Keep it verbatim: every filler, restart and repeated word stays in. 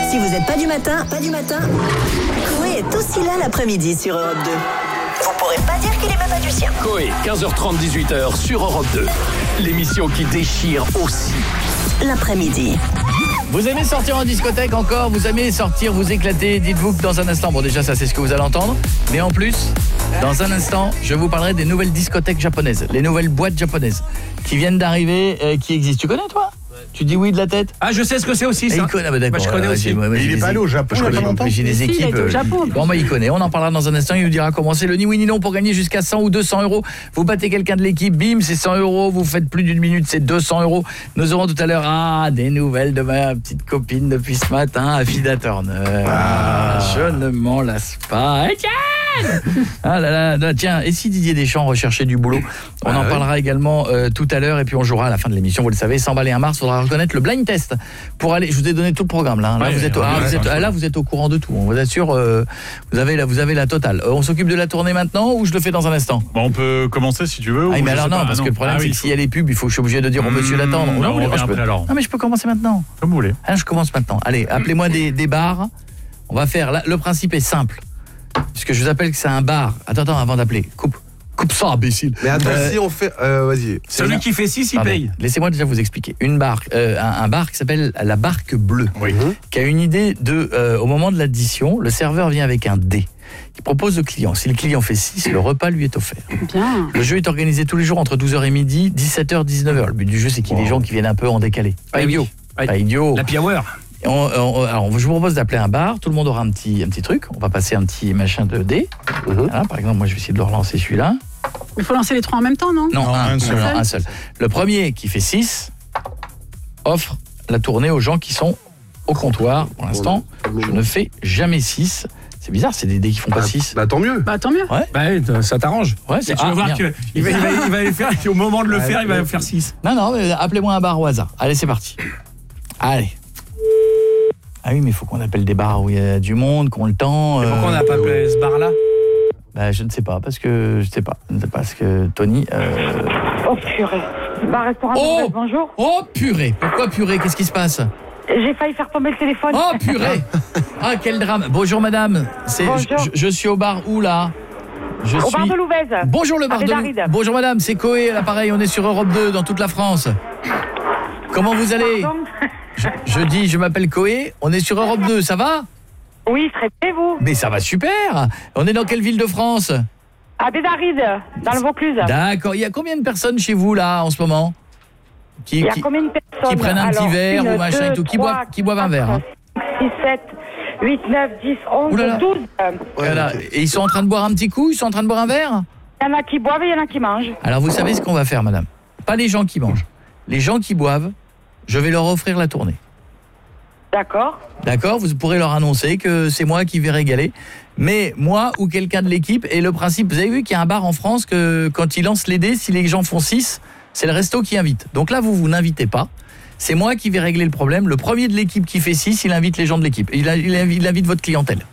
Si vous n'êtes pas du matin, pas du matin, Coé est aussi là l'après-midi sur Europe deux. Vous pourrez pas dire qu'il est même pas du sien. Coé, quinze heures trente, dix-huit heures sur Europe deux. L'émission qui déchire aussi l'après-midi. Vous aimez sortir en discothèque encore? Vous aimez sortir, vous éclater? Dites-vous que dans un instant, bon déjà ça c'est ce que vous allez entendre, mais en plus, dans un instant, je vous parlerai des nouvelles discothèques japonaises, les nouvelles boîtes japonaises qui viennent d'arriver, euh, qui existent. Tu connais toi? Tu dis oui de la tête? Ah, je sais ce que c'est aussi, ça. Il connaît, bah, d'accord. Moi, je connais euh, aussi. moi, Mais il est pas allé au Japon il y a pas longtemps. J'ai des équipes. Si, Japon, bon, bah, il connaît. On en parlera dans un instant. Il nous dira comment c'est le ni oui ni non pour gagner jusqu'à cent ou deux cents euros. Vous battez quelqu'un de l'équipe, bim, c'est cent euros. Vous faites plus d'une minute, c'est deux cents euros. Nous aurons tout à l'heure ah, des nouvelles de ma petite copine depuis ce matin, Afida Turner. Ah. Je ne m'en lasse pas. Ah là là, là, tiens, et si Didier Deschamps recherchait du boulot? On ah en ouais. parlera également euh, tout à l'heure et puis on jouera à la fin de l'émission, vous le savez, cent balles et un mars, il faudra reconnaître le blind test pour aller, je vous ai donné tout le programme là, là, ouais, vous, êtes, ah, vous, êtes, là vous êtes au courant de tout, on vous assure, euh, vous, avez la, vous avez la totale. Euh, on s'occupe de la tournée maintenant ou je le fais dans un instant? Bon, on peut commencer si tu veux. Ah, mais alors non, pas, parce non. que le problème ah, c'est oui, que s'il y a les pubs, il faut que je suis obligé de dire au mmh, monsieur d'attendre. Non, non, je peux... non mais je peux commencer maintenant. Comme vous voulez. Ah, je commence maintenant. Allez, appelez-moi des, des bars. On va faire, là, le principe est simple. Puisque je vous appelle que c'est un bar. Attends, attends, avant d'appeler. Coupe. Coupe ça, imbécile. Mais attends, euh, si on fait... Euh, vas-y. Celui une... qui fait six, il paye. Laissez-moi déjà vous expliquer. Une barque, euh, un, un bar qui s'appelle la Barque Bleue. Oui. Qui a une idée de... Euh, au moment de l'addition, le serveur vient avec un dé. Il propose au client. Si le client fait six, le repas lui est offert. Bien. Le jeu est organisé tous les jours entre douze heures et midi, dix-sept heures, dix-neuf heures. Le but du jeu, c'est qu'il y ait wow. des gens qui viennent un peu en décalé. Pas idiot. Oui. Pas idiot. La hour. On, on, alors, je vous propose d'appeler un bar. Tout le monde aura un petit, un petit truc. On va passer un petit machin de dés. Mmh. Voilà, par exemple, moi, je vais essayer de le relancer celui-là. Il faut lancer les trois en même temps, non? Non, non un, un, seul. seul. un seul. Le premier qui fait six offre la tournée aux gens qui sont au comptoir. Pour l'instant, je ne fais jamais six. C'est bizarre, c'est des dés qui font pas six. Bah, bah tant mieux. Bah tant mieux. Ouais. Bah ça t'arrange. Ouais, c'est tu vas ah, voir qu'il va, il va, il va, il va le faire. Au moment de le ouais, faire, il va faire six. Non, non, mais appelez-moi un bar au hasard. Allez, c'est parti. Allez. Ah oui, mais il faut qu'on appelle des bars où il y a du monde, qu'on le temps. Et euh... pourquoi on n'a pas appelé ce bar-là? Bah, je ne sais pas, parce que je sais pas, je ne sais pas, parce que Tony. Euh... Oh purée. Bar restaurant. Oh, bonjour. Oh purée. Pourquoi purée? Qu'est-ce qui se passe? J'ai failli faire tomber le téléphone. Oh purée. Ah quel drame. Bonjour madame. C'est Bonjour. Je, je suis au bar où là? Je au suis... bar de Louvèze. Bonjour le bar de Louvèze. Bonjour madame, c'est Coé à l'appareil, on est sur Europe deux dans toute la France. Comment vous allez? je, je dis, je m'appelle Coé, on est sur Europe deux, ça va? Oui, très bien vous. Mais ça va super. On est dans quelle ville de France? À Bédaride, dans le Vaucluse. D'accord, il y a combien de personnes chez vous là en ce moment? Qui, il y a qui, combien de personnes? Qui prennent un Alors, petit verre une, ou machin deux, et tout, qui, trois, boivent, qui boivent un verre hein. six, sept, huit, neuf, dix, onze, douze. Voilà. Et ils sont en train de boire un petit coup? Ils sont en train de boire un verre? Il y en a qui boivent et il y en a qui mangent. Alors vous savez ce qu'on va faire madame? Pas les gens qui mangent. Les gens qui boivent, je vais leur offrir la tournée. D'accord. D'accord, vous pourrez leur annoncer que c'est moi qui vais régaler. Mais moi ou quelqu'un de l'équipe, et le principe, vous avez vu qu'il y a un bar en France que quand ils lancent les dés, si les gens font six, c'est le resto qui invite. Donc là, vous vous n'invitez pas. C'est moi qui vais régler le problème. Le premier de l'équipe qui fait six, il invite les gens de l'équipe. Il, il, il invite votre clientèle.